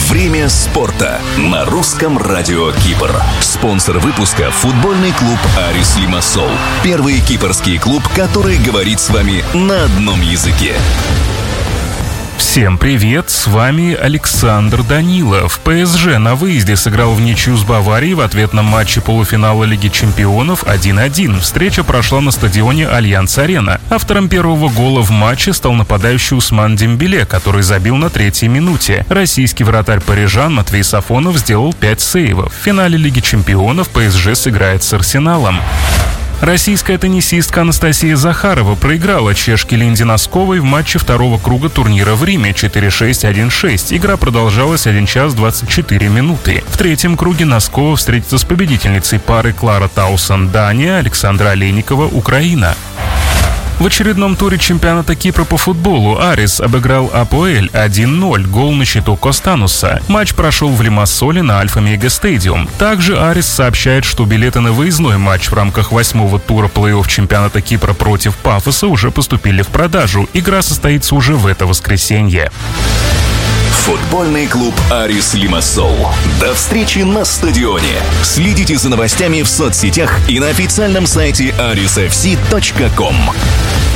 Время спорта на русском радио Кипр. Спонсор выпуска — футбольный клуб «Арис Лимассол». Первый кипрский клуб, который говорит с вами на одном языке. Всем привет, с вами Александр Данилов. ПСЖ на выезде сыграл в ничью с Баварией в ответном матче полуфинала Лиги Чемпионов 1-1. Встреча прошла на стадионе Альянс-Арена. Автором первого гола в матче стал нападающий Усман Дембеле, который забил на 3-й минуте. Российский вратарь парижан Матвей Сафонов сделал 5 сейвов. В финале Лиги Чемпионов ПСЖ сыграет с Арсеналом. Российская теннисистка Анастасия Захарова проиграла чешке Линде Носковой в матче второго круга турнира в Риме 4-6-1-6. Игра продолжалась 1 час 24 минуты. В третьем круге Носкова встретится с победительницей пары Клара Таусен, Дания, Александра Олейникова, Украина. В очередном туре чемпионата Кипра по футболу Арис обыграл Апоэль 1-0, гол на счету Костануса. Матч прошел в Лимассоле на Альфа-Мега Стадиум. Также Арис сообщает, что билеты на выездной матч в рамках 8-го тура плей-офф чемпионата Кипра против Пафоса уже поступили в продажу. Игра состоится уже в это воскресенье. Футбольный клуб «Арис Лимассол». До встречи на стадионе. Следите за новостями в соцсетях и на официальном сайте arisfc.com.